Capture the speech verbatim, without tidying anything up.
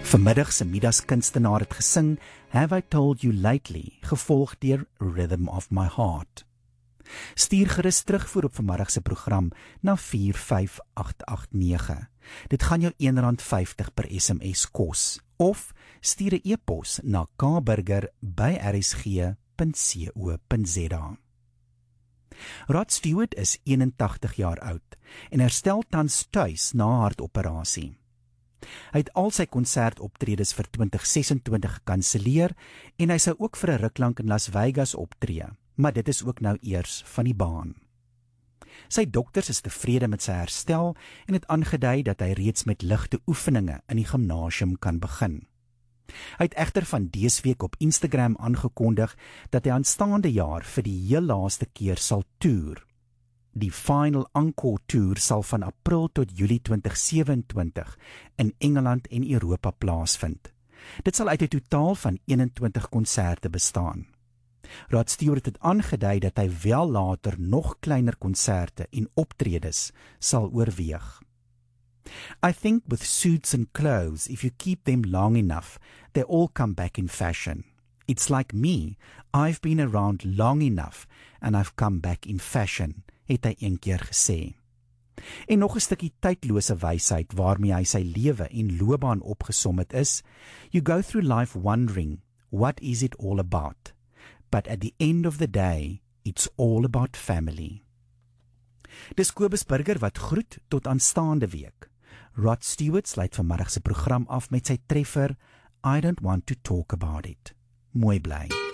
Vanmiddag se middagskunstenaar het gesing Have I Told You Lately, gevolg deur Rhythm of My Heart. Stuur gerus terugvoer op vanmiddag se program na vier vyf agt agt nege. Dit gaan jou een rand vyftig per S M S kos, of stuur 'n e-pos na k burger by r s g punt co punt z a. Rod Stewart is eenentagtig jaar oud en herstel tans tuis na 'n hartoperasie. Hy het al sy konsertoptredes vir twintig ses en twintig gekanseleer en hy sou ook vir 'n ruk lank in Las Vegas optree, maar dit is ook nou eers van die baan. Sy dokters is tevrede met sy herstel en het aangedui dat hy reeds met ligte oefeninge in die gimnasium kan begin. Hy het egter van dese week op Instagram aangekondig dat hy aanstaande jaar vir die heel laaste keer sal toer. Die Final Encore Tour sal van April tot Julie twintig ses en twintig in Engeland en Europa plaasvind. Dit sal uit 'n totaal van eenentwintig konserte bestaan. Rod Stewart het aangedui dat hy wel later nog kleiner konserte en optredes sal oorweeg. I think with suits and clothes, if you keep them long enough, they all come back in fashion. It's like me, I've been around long enough and I've come back in fashion, het hy een keer gesê. En nog 'n stukkie tydlose wysheid waarmee hy sy lewe en loopbaan opgesom het is, you go through life wondering, what is it all about? But at the end of the day, it's all about family. Dis Kobus Burger wat groet tot aanstaande week. Rod Stewart sluit vanmiddag se program af met sy treffer I Don't Want to Talk About It. Mooi bly.